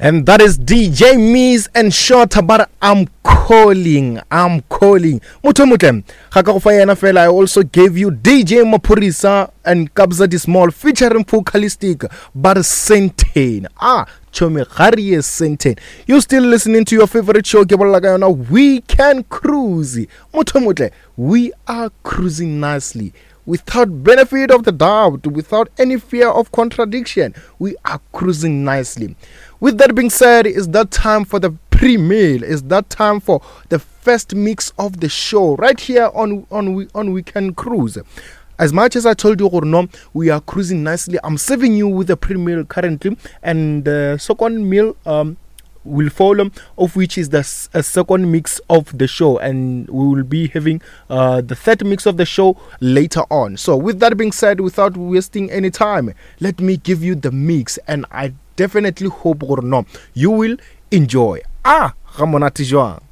And that is DJ Miz and Shorter, but I'm calling. Mutho mutle. Ga ka go fa yena fela. I also gave you DJ Mapurisa and Kabza the Small featuring Focalistic, but Senten. Chomi Gariye Senten. You still listening to your favorite show, Weekend Cruise. Mutho mutle. We are cruising nicely. Without benefit of the doubt, without any fear of contradiction, we are cruising nicely. With that being said, it's that time for the pre-meal. It's that time for the first mix of the show right here on Weekend Cruise. As much as I told you, we are cruising nicely. I'm serving you with a pre-meal currently, and the second meal will follow, of which is the second mix of the show, and we will be having the third mix of the show later on. So with that being said, without wasting any time, let me give you the mix, and I definitely hope you will enjoy. Ramonati Joan.